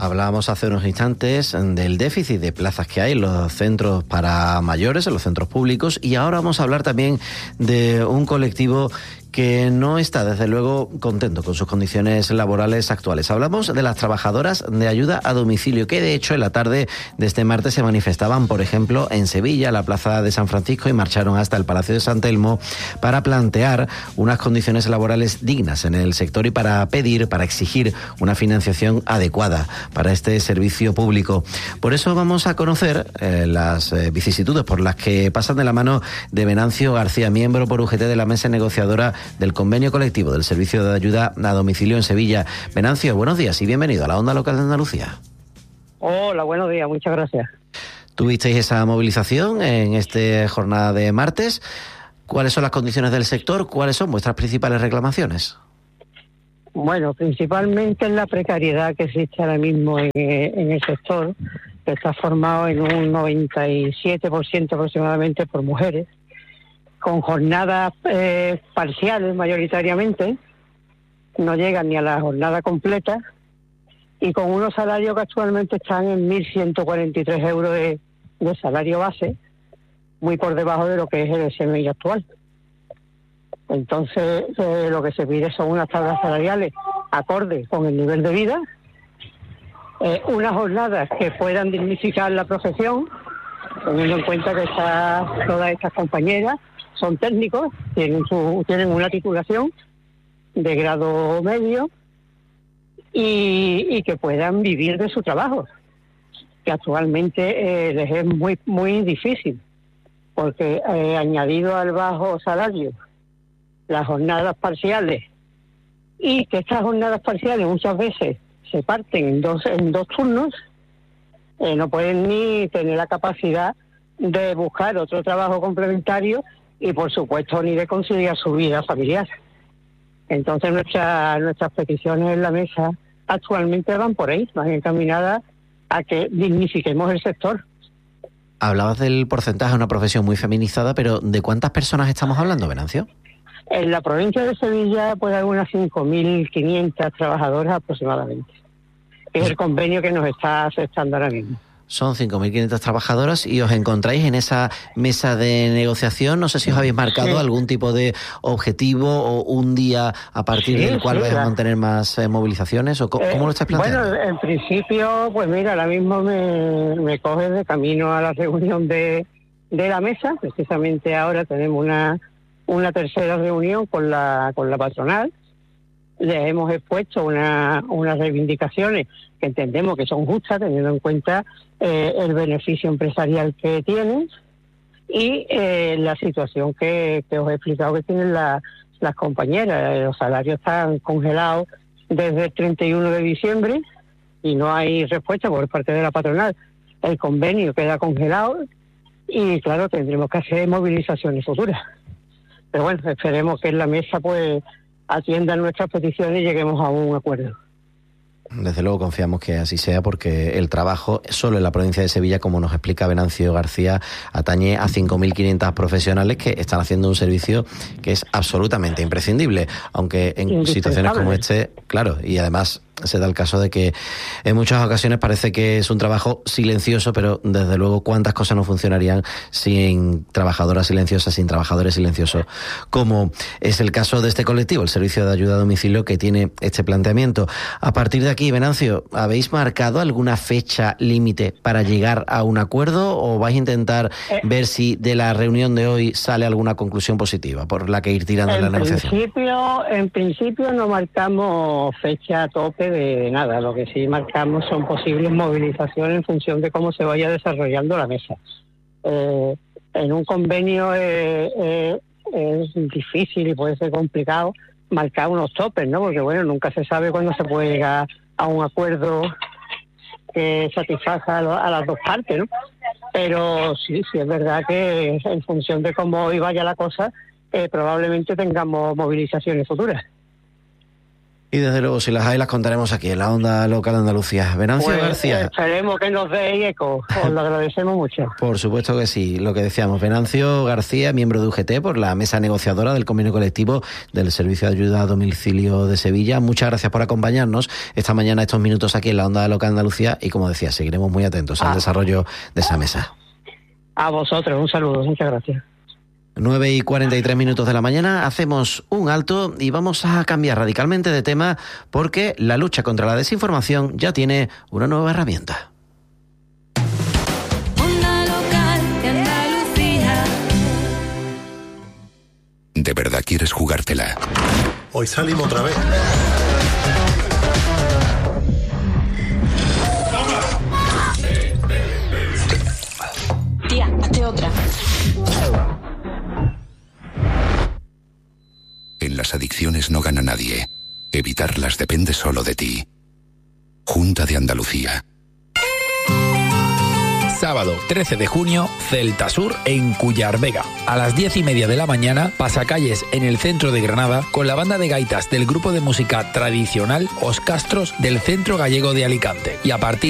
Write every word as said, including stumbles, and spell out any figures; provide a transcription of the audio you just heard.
Hablábamos hace unos instantes del déficit de plazas que hay en los centros para mayores, en los centros públicos, y ahora vamos a hablar también de un colectivo que no está, desde luego, contento con sus condiciones laborales actuales. Hablamos de las trabajadoras de ayuda a domicilio, que de hecho en la tarde de este martes se manifestaban, por ejemplo, en Sevilla, la plaza de San Francisco, y marcharon hasta el Palacio de San Telmo para plantear unas condiciones laborales dignas en el sector y para pedir, para exigir una financiación adecuada para este servicio público. Por eso vamos a conocer eh, las eh, vicisitudes por las que pasan de la mano de Venancio García, miembro por U G T de la mesa negociadora del convenio colectivo del servicio de ayuda a domicilio en Sevilla. Venancio, buenos días y bienvenido a la Onda Local de Andalucía. Hola, buenos días, muchas gracias. Tuvisteis esa movilización en esta jornada de martes. ¿Cuáles son las condiciones del sector? ¿Cuáles son vuestras principales reclamaciones? Bueno, principalmente en la precariedad que existe ahora mismo en, en el sector, que está formado en un noventa y siete por ciento aproximadamente por mujeres, con jornadas eh, parciales mayoritariamente, no llegan ni a la jornada completa, y con unos salarios que actualmente están en mil ciento cuarenta y tres euros de, de salario base, muy por debajo de lo que es el S M I actual. Entonces, eh, lo que se pide son unas tablas salariales acordes con el nivel de vida, eh, unas jornadas que puedan dignificar la profesión, teniendo en cuenta que está, todas estas compañeras son técnicos, tienen su, tienen una titulación de grado medio y, y que puedan vivir de su trabajo, que actualmente eh, les es muy muy difícil, porque eh, añadido al bajo salario, las jornadas parciales, y que estas jornadas parciales muchas veces se parten en dos, en dos turnos, eh, no pueden ni tener la capacidad de buscar otro trabajo complementario y por supuesto ni de conciliar su vida familiar. Entonces nuestra, nuestras peticiones en la mesa actualmente van por ahí, van encaminadas a que dignifiquemos el sector. Hablabas del porcentaje, una profesión muy feminizada, pero ¿de cuántas personas estamos hablando, Venancio? En la provincia de Sevilla puede haber unas cinco mil quinientas trabajadoras aproximadamente. Es el convenio que nos está aceptando ahora mismo. Son cinco mil quinientas trabajadoras y os encontráis en esa mesa de negociación. No sé si os habéis marcado sí. algún tipo de objetivo o un día a partir sí, del cual sí, vais claro. a mantener más eh, movilizaciones. ¿O cómo, eh, ¿Cómo lo estáis planteando? Bueno, en principio, pues mira, ahora mismo me, me coge de camino a la reunión de, de la mesa. Precisamente ahora tenemos una, una tercera reunión con la, con la patronal. Les hemos expuesto una, unas reivindicaciones que entendemos que son justas, teniendo en cuenta eh, el beneficio empresarial que tienen y eh, la situación que, que os he explicado que tienen la, las compañeras. Los salarios están congelados desde el treinta y uno de diciembre y no hay respuesta por parte de la patronal. El convenio queda congelado y, claro, tendremos que hacer movilizaciones futuras. Pero bueno, esperemos que en la mesa pues atiendan nuestras peticiones y lleguemos a un acuerdo. Desde luego confiamos que así sea, porque el trabajo solo en la provincia de Sevilla, como nos explica Venancio García, atañe a cinco mil quinientas profesionales que están haciendo un servicio que es absolutamente imprescindible, aunque en situaciones como este, claro, y además se da el caso de que en muchas ocasiones parece que es un trabajo silencioso, pero desde luego cuántas cosas no funcionarían sin trabajadoras silenciosas, sin trabajadores silenciosos, como es el caso de este colectivo, el Servicio de Ayuda a Domicilio, que tiene este planteamiento. A partir de aquí, Venancio, ¿habéis marcado alguna fecha límite para llegar a un acuerdo o vais a intentar eh, ver si de la reunión de hoy sale alguna conclusión positiva por la que ir tirando en la negociación? Principio, en principio no marcamos fecha a tope de nada. Lo que sí marcamos son posibles movilizaciones en función de cómo se vaya desarrollando la mesa. Eh, en un convenio eh, eh, es difícil y puede ser complicado marcar unos topes, ¿no? Porque bueno, nunca se sabe cuándo se puede llegar a un acuerdo que satisfaga a, lo, a las dos partes, ¿no? Pero sí, sí es verdad que en función de cómo hoy vaya la cosa, eh, probablemente tengamos movilizaciones futuras. Y desde luego, si las hay, las contaremos aquí en la onda local de Andalucía. Venancio Pues, García. Esperemos que nos dé eco, os lo agradecemos mucho. Por supuesto que sí, lo que decíamos, Venancio García, miembro de U G T por la mesa negociadora del convenio colectivo del Servicio de Ayuda a Domicilio de Sevilla. Muchas gracias por acompañarnos esta mañana, estos minutos aquí en la onda local de Andalucía, y como decía, seguiremos muy atentos al ah. desarrollo de esa mesa. A vosotros, un saludo, muchas gracias. nueve y cuarenta y tres minutos de la mañana, hacemos un alto y vamos a cambiar radicalmente de tema porque la lucha contra la desinformación ya tiene una nueva herramienta. Onda local de Andalucía. ¿De verdad quieres jugártela? Hoy salimos otra vez. Tía, hazte otra. En las adicciones no gana nadie. Evitarlas depende solo de ti. Junta de Andalucía. Sábado trece de junio, Celta Sur en Cuyar Vega. A las diez y media de la mañana, pasacalles en el centro de Granada con la banda de gaitas del grupo de música tradicional Os Castros del Centro Gallego de Alicante. Y a partir